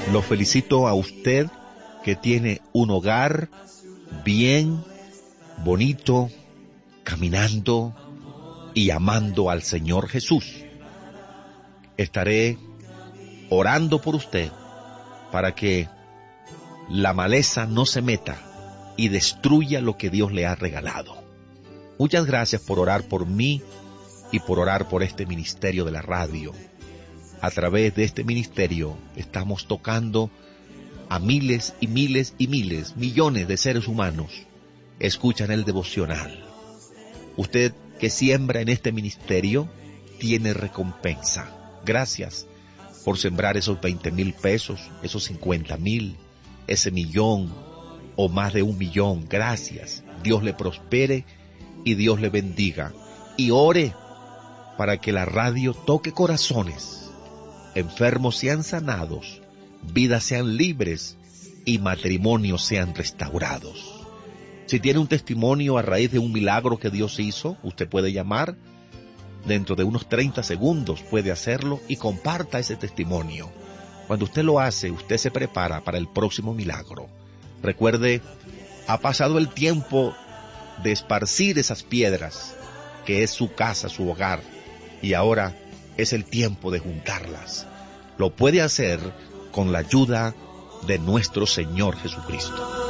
Lo felicito a usted que tiene un hogar bien, bonito, caminando y amando al Señor Jesús. Estaré orando por usted para que la maleza no se meta y destruya lo que Dios le ha regalado. Muchas gracias por orar por mí y por orar por este ministerio de la radio. A través de este ministerio estamos tocando a miles y miles y miles, millones de seres humanos. Escuchan el devocional. Usted que siembra en este ministerio tiene recompensa. Gracias por sembrar esos 20,000 pesos, esos 50,000, ese millón o más de 1,000,000. Gracias. Dios le prospere y Dios le bendiga. Y ore para que la radio toque corazones, enfermos sean sanados, vidas sean libres y matrimonios sean restaurados. Si tiene un testimonio a raíz de un milagro que Dios hizo, usted puede llamar. Dentro de unos 30 segundos puede hacerlo y comparta ese testimonio. Cuando usted lo hace, usted se prepara para el próximo milagro. Recuerde, ha pasado el tiempo de esparcir esas piedras, que es su casa, su hogar, y ahora es el tiempo de juntarlas. Lo puede hacer con la ayuda de nuestro Señor Jesucristo.